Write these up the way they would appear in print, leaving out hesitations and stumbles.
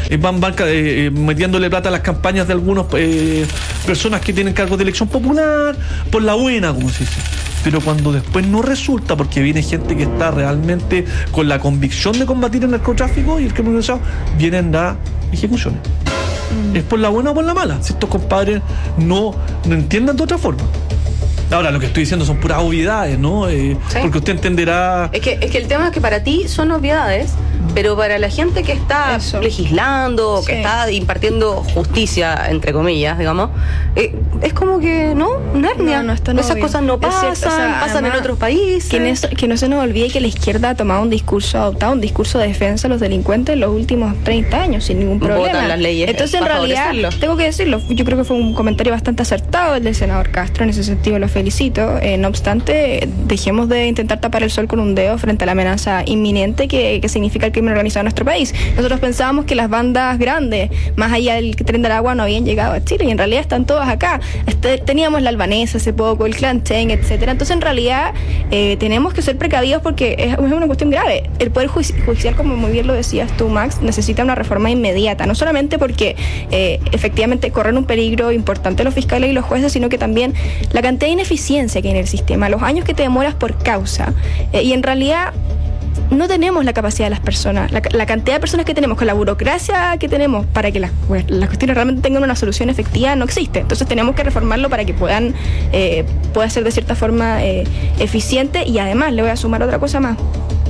van metiéndole plata a las campañas de algunas personas que tienen cargos de elección popular, por la buena, como se dice. Pero cuando después no resulta, porque viene gente que está realmente con la convicción de combatir el narcotráfico y el crimen organizado, vienen las ejecuciones. ¿Es por la buena o por la mala? Si estos compadres no entiendan de otra forma. Ahora, lo que estoy diciendo son puras obviedades, ¿no? ¿Sí? Porque usted entenderá... Es que el tema es que para ti son obviedades, pero para la gente que está legislando, que está impartiendo justicia, entre comillas, digamos, es como que, ¿no? Narnia. No, esas cosas no pasan, pasan en otros países. Que no se nos olvide que la izquierda ha adoptado un discurso de defensa a los delincuentes en los últimos 30 años, sin ningún problema. Votan las leyes. Entonces, en realidad, tengo que decirlo, yo creo que fue un comentario bastante acertado el del senador Castro, en ese sentido lo felicito. No obstante, dejemos de intentar tapar el sol con un dedo frente a la amenaza inminente que significa el crimen organizado en nuestro país. Nosotros pensábamos que las bandas grandes, más allá del Tren de Aragua, no habían llegado a Chile, y en realidad están todas acá. Teníamos la Albanesa hace poco, el Clan Chen, etcétera. Entonces, en realidad, tenemos que ser precavidos porque es una cuestión grave. El Poder Judicial, como muy bien lo decías tú, Max, necesita una reforma inmediata, no solamente porque efectivamente corren un peligro importante los fiscales y los jueces, sino que también la cantidad de ineficiencia que hay en el sistema, los años que te demoras por causa, y en realidad no tenemos la capacidad de las personas, la cantidad de personas que tenemos, con la burocracia que tenemos para que las cuestiones realmente tengan una solución efectiva, no existe. Entonces tenemos que reformarlo para que pueda ser de cierta forma eficiente. Y además le voy a sumar otra cosa más.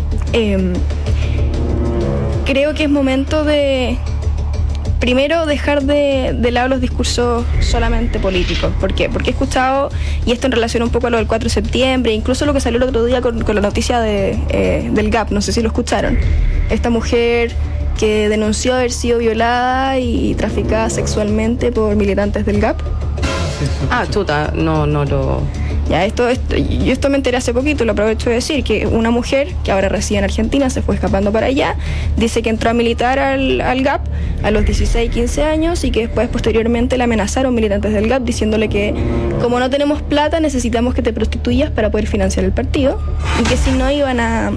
Creo que es momento de primero dejar de lado los discursos solamente políticos. ¿Por qué? Porque he escuchado, y esto en relación un poco a lo del 4 de septiembre, incluso lo que salió el otro día con la noticia del GAP, no sé si lo escucharon. Esta mujer que denunció haber sido violada y traficada sexualmente por militantes del GAP. Chuta, no lo... Ya, esto me enteré hace poquito, lo aprovecho de decir, que una mujer que ahora reside en Argentina, se fue escapando para allá, dice que entró a militar al GAP a los 16, 15 años, y que después, posteriormente, la amenazaron militantes del GAP diciéndole que como no tenemos plata, necesitamos que te prostituyas para poder financiar el partido, y que si no iban a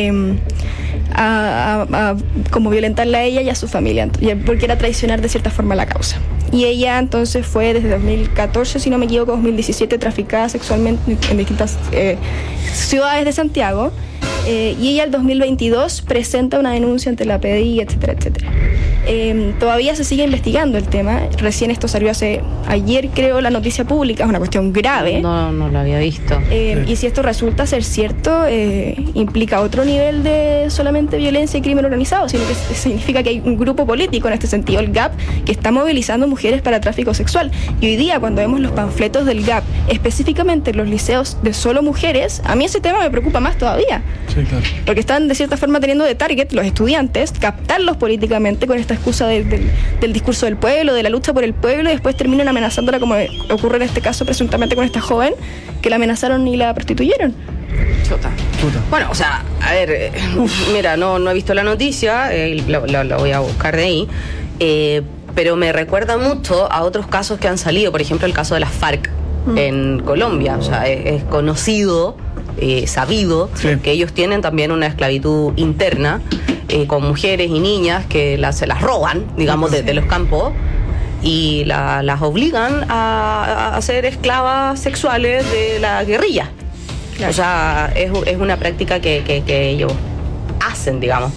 como violentarla a ella y a su familia, porque era traicionar de cierta forma la causa. Y ella entonces fue desde 2014, si no me equivoco, 2017, traficada sexualmente en distintas ciudades de Santiago, y ella el 2022 presenta una denuncia ante la PDI, etcétera, etcétera. Todavía se sigue investigando el tema. Recién esto salió ayer, creo, la noticia pública. Es una cuestión grave. No lo había visto. Y si esto resulta ser cierto, implica otro nivel de solamente violencia y crimen organizado, sino que significa que hay un grupo político, en este sentido el GAP, que está movilizando mujeres para tráfico sexual. Y hoy día, cuando vemos los panfletos del GAP, específicamente en los liceos de solo mujeres, a mí ese tema me preocupa más todavía. Sí, claro. Porque están de cierta forma teniendo de target los estudiantes, captarlos políticamente con esta excusa del discurso del pueblo, de la lucha por el pueblo, y después terminan amenazándola, como ocurre en este caso presuntamente con esta joven, que la amenazaron y la prostituyeron. Chuta. Bueno, o sea, a ver, mira, no he visto la noticia, la voy a buscar de ahí, pero me recuerda mucho a otros casos que han salido, por ejemplo el caso de las FARC en Colombia. O sea, es conocido, sabido, que ellos tienen también una esclavitud interna, con mujeres y niñas que se las roban, digamos, de los campos, y las obligan a ser esclavas sexuales de la guerrilla. Claro. O sea, es una práctica que ellos hacen, digamos.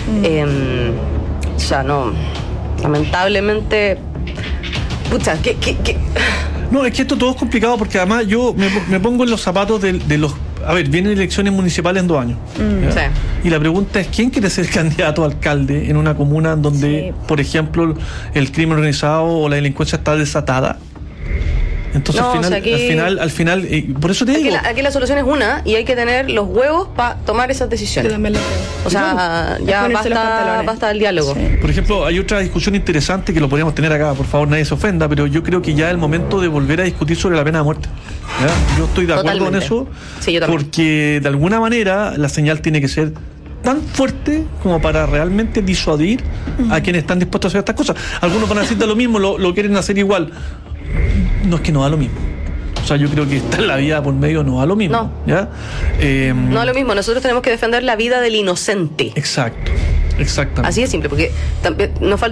O sea, no, lamentablemente, pucha, No, es que esto todo es complicado, porque además yo me pongo en los zapatos de los... A ver, vienen elecciones municipales en 2 años. Sí. Y la pregunta es, ¿quién quiere ser candidato a alcalde en una comuna donde, por ejemplo, el crimen organizado o la delincuencia está desatada? Entonces, al final, por eso te digo... Aquí la solución es una, y hay que tener los huevos para tomar esas decisiones. Yo también lo creo. O sea, ya basta el diálogo. Sí. Por ejemplo, hay otra discusión interesante que lo podríamos tener acá, por favor, nadie se ofenda, pero yo creo que ya es el momento de volver a discutir sobre la pena de muerte. ¿Ya? Yo estoy de acuerdo con eso, sí, yo también. Porque de alguna manera la señal tiene que ser tan fuerte como para realmente disuadir a quienes están dispuestos a hacer estas cosas. Algunos van a decir de lo mismo, lo quieren hacer igual. No, es que no da lo mismo. O sea, yo creo que estar en la vida por medio no da lo mismo. No. ¿Ya? No da lo mismo. Nosotros tenemos que defender la vida del inocente. Exacto. Exactamente. Así de simple, porque nos falta